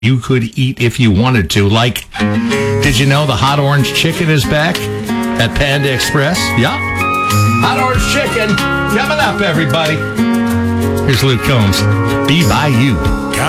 you could eat if you wanted to. Like, did you know the hot orange chicken is back at Panda Express? Yeah. Hot orange chicken coming up, everybody. Here's Luke Combs. Be by you.